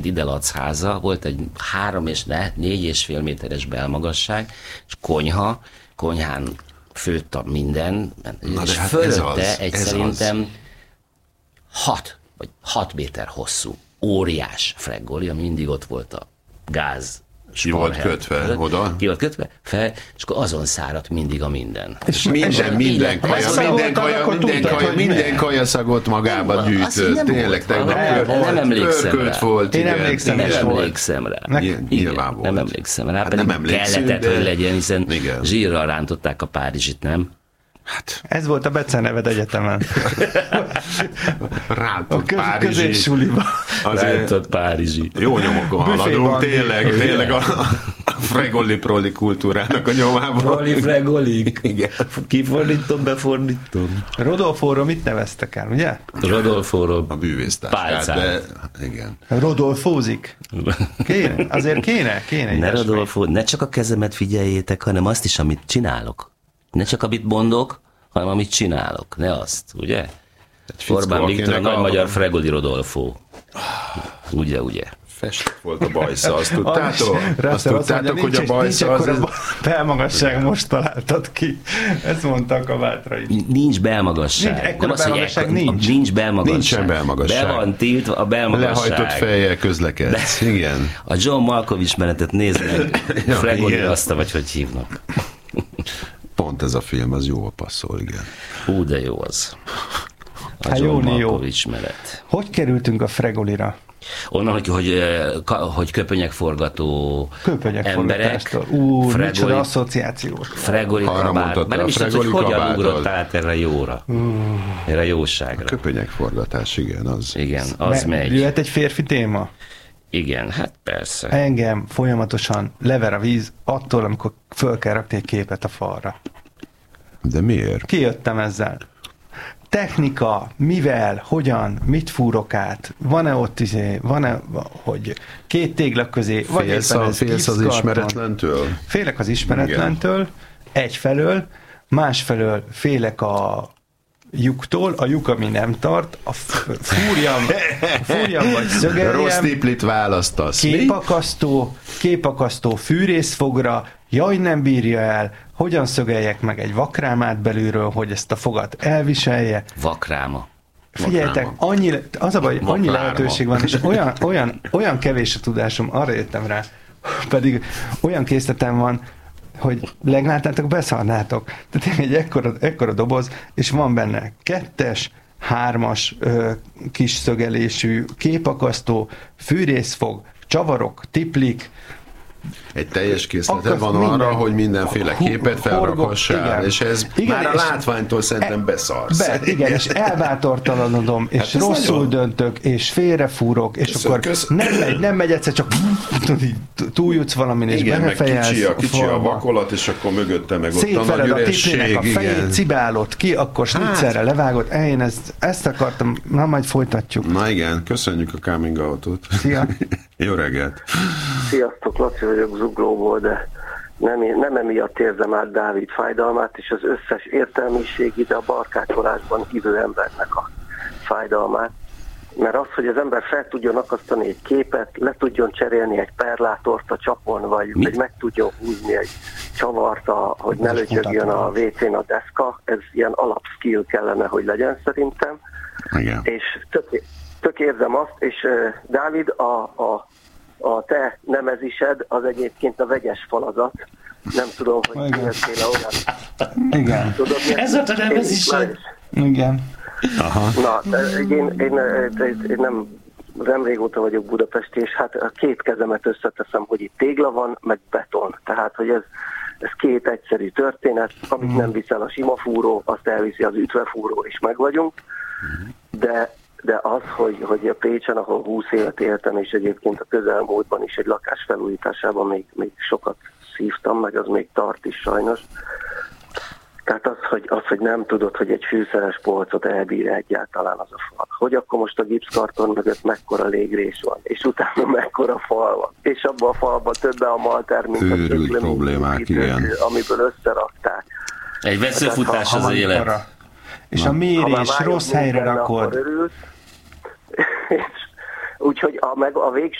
mint Ide-Lac háza, volt egy 4,5 méteres belmagasság, és konyhán főtt minden, és hát fölötte szerintem 6 méter hosszú, óriás freggoli, ami mindig ott volt a gáz. Ki volt kötve oda? Ki volt kötve fel, és akkor azon száradt mindig a minden. És minden kajaszagot magába gyűjtött. Tényleg, nem emlékszem rá. Volt, én emlékszem rá. Nyilván volt. Nem emlékszem rá, pedig kellett, hogy legyen, hiszen zsírral rántották a Párizsit, nem? Hát. Ez volt a beceneved egyetemen. Rántott Párizsi. Középsuliba. Rántott Párizsi. Jó nyomokon haladunk, tényleg a fregolli-proli kultúrának a nyomában. Proli-fregolli. Kifordítom, befordítom. Rodolfóról mit neveztek el, ugye? Rodolfóról a bűvésztáskát, de igen. Rodolfózik. Azért kéne. Ne Rodolfó, ne csak a kezemet figyeljétek, hanem azt is, amit csinálok. Ne csak amit mondok, hanem amit csinálok. Ne azt, ugye? Orbán Viktor a nagy magyar Fregoli Rodolfo. Ugye. Festett volt a bajsza, azt tudtátok, hogy a bajsza az... Belmagasság, most találtad ki. Ezt mondta a Kabátra is. Nincs belmagasság. Nincs belmagasság. Nincsen belmagasság. Be van tiltva a belmagasság. Lehajtott fejjel közlekedsz. Igen. A John Malkovich menetet nézd meg. Fregoli azt, vagy hogy hívnak. Pont ez a film, az jól passzol, igen. De jó az. A John Malkovich menet. Hogy kerültünk a Fregolira? Onnan, hogy köpönyegforgató emberek. Micsoda asszociációs. Fregoli kabát. Már nem is tudod, hogy hogyan ugrott át erre jóra. Erre jóságra. A köpönyegforgatás, igen, az. Igen, az megy. Jöhet egy férfi téma? Igen, hát persze. Engem folyamatosan lever a víz attól, amikor föl kell rakni egy képet a falra. De miért? Kijöttem ezzel. Technika, mivel, hogyan, mit fúrok át, van-e ott hogy két tégla közé, vagy félsz az ismeretlentől? Félek az ismeretlentől, egyfelől, másfelől félek a lyuktól, a lyuk, ami nem tart, a fúrjam vagy szögeljem. Rossz tiplit választasz. Képakasztó fűrészfogra, jaj, nem bírja el, hogyan szögeljek meg egy vakrámát belülről, hogy ezt a fogat elviselje. Vakráma. Figyeljetek, annyi lehetőség van, és olyan kevés a tudásom, arra jöttem rá, pedig olyan készletem van, hogy leglátnátok, beszarnátok. Tehát egy ekkora doboz, és van benne 2-es, 3-as kis szögelésű, képakasztó, fűrészfog, csavarok, tiplik. Egy teljes készleted van arra, hogy mindenféle képet felrakhassál, és ez már a látványtól szerintem beszarsz. Igen, és elbátortalanodom, és hát rosszul döntök, és félrefúrok, és akkor nem megy egyszer, csak túljutsz valamin, és belefejelsz. Igen, meg kicsi a vakolat, és akkor mögötte meg ott a nagy üresség. A fejét cibálod ki, akkor snitzerre levágod. Én ezt akartam, majd folytatjuk. Na igen, köszönjük a coming out-ot. Szia! Jó reggelt! Sziasztok, Laci vagyok Zuglóból, de nem emiatt érzem át Dávid fájdalmát, és az összes értelmiség ide a barkácsolásban hívő embernek a fájdalmát. Mert az, hogy az ember fel tudjon akasztani egy képet, le tudjon cserélni egy perlátort a csapon, vagy meg tudjon húzni egy csavart, hogy ne lötyögjön a WC-n a deszka, ez ilyen alapskill kellene, hogy legyen szerintem. Igen. És tök érzem azt, és Dávid, a te nemezised az egyébként a vegyes falazat. Nem tudom, hogy kijöttél olyan. Igen. Tudod, ez volt a nemezised. Igen. Aha. Na, én nem régóta vagyok Budapesti, és hát a két kezemet összeteszem, hogy itt tégla van, meg beton. Tehát, hogy ez két egyszerű történet, amit nem viszel a sima fúró, azt elviszi az ütvefúró, és meg vagyunk. De az, hogy a Pécsen, ahol 20 évet éltem, és egyébként a közelmúltban is egy lakás felújításában még sokat szívtam, meg az még tart is sajnos. Tehát az, hogy nem tudod, hogy egy fűszeres polcot elbír egyáltalán az a fal. Hogy akkor most a gipszkarton mögött mekkora légrés van, és utána mekkora fal van. És abban a falban többen a malter, mint a őrült problémák, igen. Amiből összerakták. Egy veszőfutás az élet. És a mérés rossz helyre rakod. Úgyhogy a